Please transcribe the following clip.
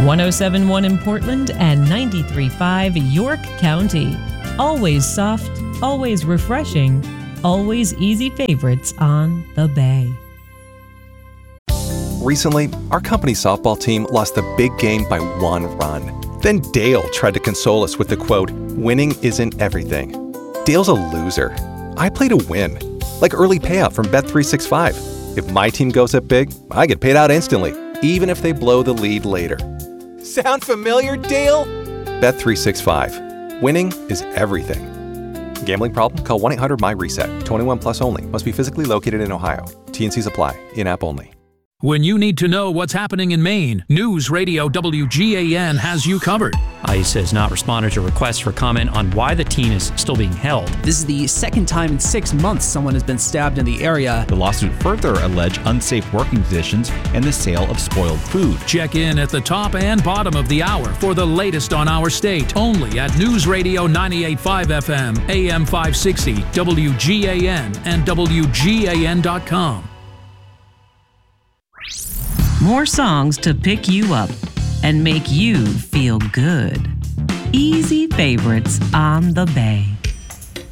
107.1 in Portland and 93.5 York County. Always soft, always refreshing, always easy favorites on the Bay. Recently, our company softball team lost the big game by 1 run. Then Dale tried to console us with the quote, "Winning isn't everything." Dale's a loser. I play to win, like early payout from Bet365. If my team goes up big, I get paid out instantly, even if they blow the lead later. Sound familiar, Dale? Bet365. Winning is everything. Gambling problem? Call 1-800-MY-RESET. 21 plus only. Must be physically located in Ohio. T&Cs apply. In-app only. When you need to know what's happening in Maine, News Radio WGAN has you covered. ICE has not responded to requests for comment on why the teen is still being held. This is the second time in 6 months someone has been stabbed in the area. The lawsuit further alleged unsafe working conditions and the sale of spoiled food. Check in at the top and bottom of the hour for the latest on our state, only at News Radio 98.5 FM, AM 560, WGAN, and WGAN.com. More songs to pick you up and make you feel good. Easy favorites on the Bay.